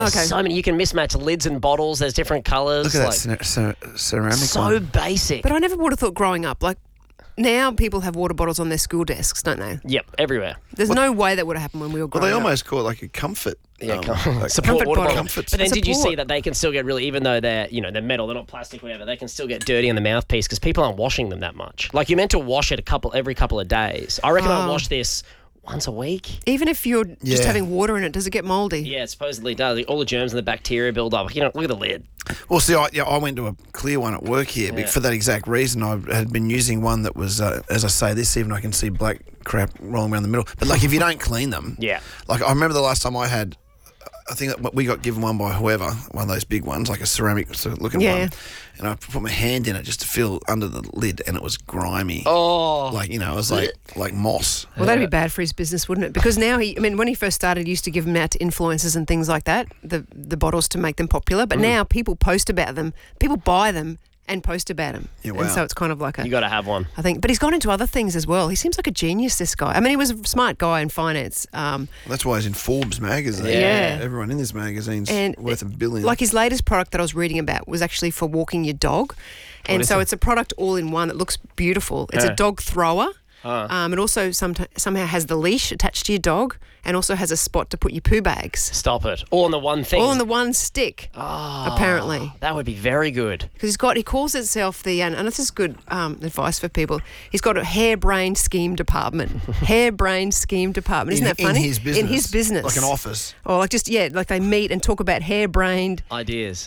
Okay. So many. You can mismatch lids and bottles. There's different colours. Look at that ceramic so one. basic. But I never would have thought growing up, like, now people have water bottles on their school desks, don't they? Yep, everywhere. There's no way that would have happened when we were Well, growing they up. almost call it like a comfort. Yeah, like support comfort water bottle. bottle. But then did you Support. see that they can still get really, even though they're metal, they're not plastic, whatever, they can still get dirty in the mouthpiece because people aren't washing them that much. Like you're meant to wash it every couple of days. I reckon I wash this once a week. Even if you're just having water in it, does it get mouldy? Yeah, it supposedly does. All the germs and the bacteria build up. Look at the lid. Well, see, I went to a clear one at work here for that exact reason. I had been using one that was, as I say this, even I can see black crap rolling around the middle. But, like, if you don't clean them... Yeah. Like, I remember the last time I had... I think that we got given one by whoever, one of those big ones, like a ceramic sort of looking one. And I put my hand in it just to feel under the lid, and it was grimy. Oh. Like, it was like moss. Well, that'd be bad for his business, wouldn't it? Because now when he first started, he used to give them out to influencers and things like that, the bottles to make them popular. But now people post about them, people buy them and post about them. Yeah, wow. And so it's kind of like You got to have one. I think. But he's gone into other things as well. He seems like a genius, this guy. I mean, he was a smart guy in finance. That's why he's in Forbes magazine. Yeah. Everyone in this magazine's And worth $1 billion. Like his latest product that I was reading about was actually for walking your dog. And so it's a product all in one. It looks beautiful. It's a dog thrower. It also somehow has the leash attached to your dog and also has a spot to put your poo bags. Stop it. All in the one thing. All in the one stick, apparently. That would be very good. Because he calls itself and this is good advice for people, he's got a harebrained scheme department. Harebrained scheme department. Isn't that funny? In his business. In his business. Like an office. Or like they meet and talk about harebrained Ideas.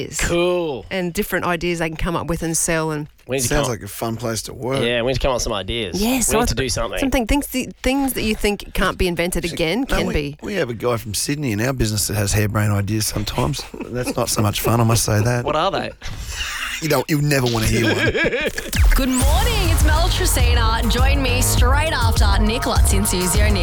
Cool. Cool. And different ideas they can come up with and sell. And Sounds like a fun place to work. Yeah, we need to come up with some ideas. yeah, we need to do something. Things that you think can't be invented again can be. We have a guy from Sydney in our business that has harebrained ideas sometimes. That's not so much fun, I must say that. What are they? You'll never want to hear one. Good morning, it's Mel Tracina. Join me straight after Nick Lutz in Susie O'Neill.